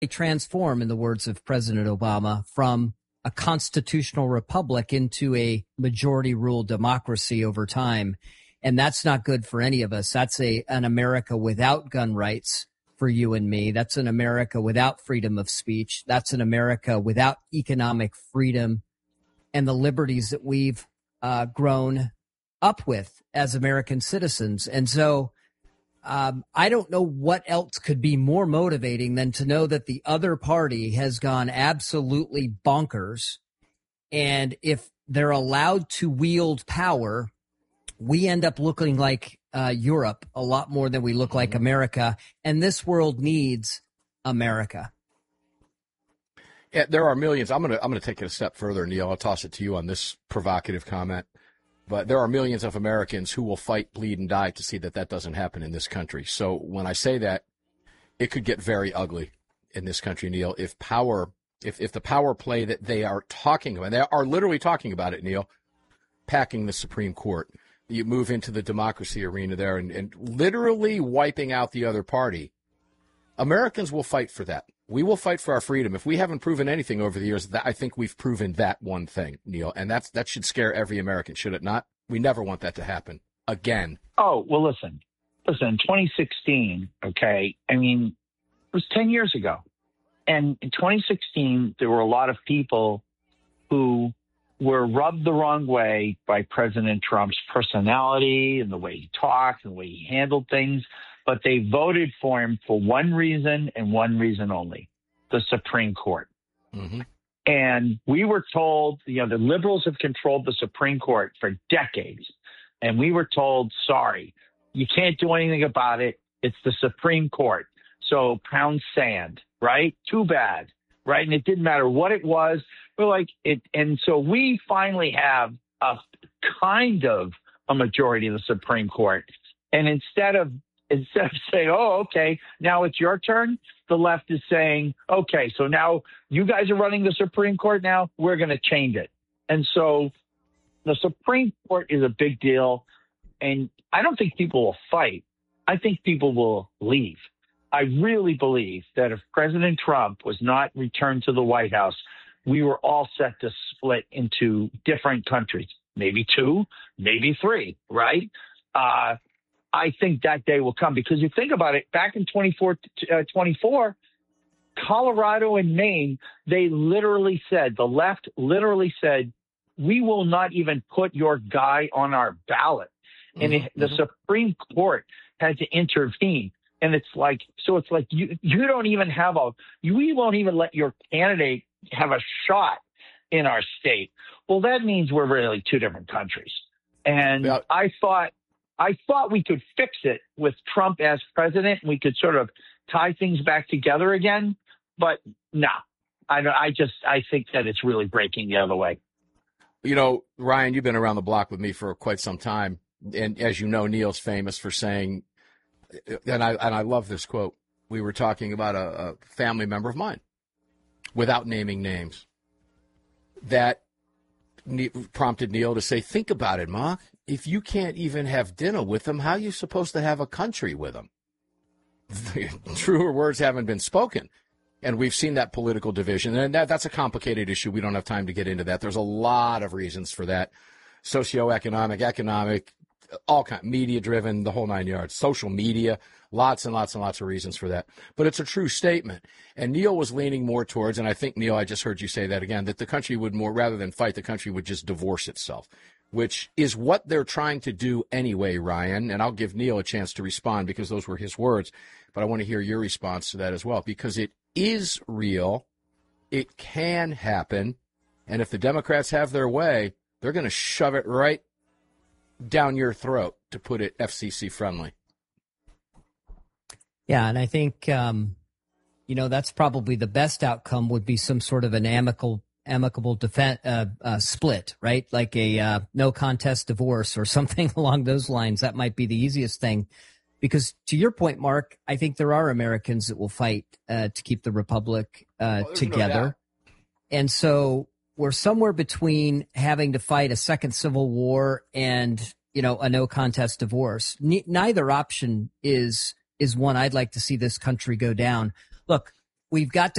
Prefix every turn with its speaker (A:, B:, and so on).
A: transform, in the words of President Obama, from a constitutional republic into a majority rule democracy over time. And that's not good for any of us. That's an America without gun rights for you and me. That's an America without freedom of speech. That's an America without economic freedom and the liberties that we've grown up with as American citizens. And so I don't know what else could be more motivating than to know that the other party has gone absolutely bonkers. And if they're allowed to wield power, we end up looking like Europe a lot more than we look like America. And this world needs America.
B: Yeah, there are millions. I'm gonna take it a step further, Neil. I'll toss it to you on this provocative comment. But there are millions of Americans who will fight, bleed, and die to see that doesn't happen in this country. So when I say that, it could get very ugly in this country, Neil, if the power play that they are talking about, they are literally talking about it, Neil, packing the Supreme Court. You move into the democracy arena there and literally wiping out the other party. Americans will fight for that. We will fight for our freedom. If we haven't proven anything over the years, I think we've proven that one thing, Neil, and that should scare every American, should it not? We never want that to happen again.
C: Oh, well, listen, 2016, okay, I mean, it was 10 years ago. And in 2016, there were a lot of people who were rubbed the wrong way by President Trump's personality and the way he talked and the way he handled things. But they voted for him for one reason and one reason only, the Supreme Court. Mm-hmm. And we were told, the liberals have controlled the Supreme Court for decades. And we were told, sorry, you can't do anything about it. It's the Supreme Court. So pound sand, right? Too bad, right? And it didn't matter what it was. We're like it. And so we finally have a kind of a majority of the Supreme Court. And instead of saying, oh, okay, now it's your turn, the left is saying, okay, so now you guys are running the Supreme Court now, we're going to change it. And so the Supreme Court is a big deal, and I don't think people will fight. I think people will leave. I really believe that if President Trump was not returned to the White House, we were all set to split into different countries, maybe 2, maybe 3, right? I think that day will come because you think about it, back in 24, Colorado and Maine, they literally said, the left literally said, we will not even put your guy on our ballot. And the Supreme Court had to intervene. And it's like you don't even have we won't even let your candidate have a shot in our state. Well, that means we're really 2 different countries. And yeah. I thought we could fix it with Trump as president. We could sort of tie things back together again. But no, I think that it's really breaking the other way.
B: Ryan, you've been around the block with me for quite some time. And as you know, Neil's famous for saying, and I love this quote, we were talking about a family member of mine, without naming names, that prompted Neil to say, think about it, Mark. If you can't even have dinner with them, how are you supposed to have a country with them? Truer words haven't been spoken. And we've seen that political division. And that's a complicated issue. We don't have time to get into that. There's a lot of reasons for that. Socioeconomic, economic, all kind, media-driven, the whole 9 yards. Social media, lots and lots and lots of reasons for that. But it's a true statement. And Neil was leaning more towards, and I think, Neil, I just heard you say that again, that the country would more, rather than fight, the country would just divorce itself, which is what they're trying to do anyway, Ryan. And I'll give Neil a chance to respond because those were his words. But I want to hear your response to that as well, because it is real. It can happen. And if the Democrats have their way, they're going to shove it right down your throat, to put it FCC friendly.
A: Yeah, and I think, that's probably the best outcome would be some sort of an amicable defense split, right? Like a no contest divorce or something along those lines. That might be the easiest thing. Because to your point, Mark, I think there are Americans that will fight to keep the republic together. And so we're somewhere between having to fight a second civil war and, a no contest divorce. Neither option is one I'd like to see this country go down. Look, we've got to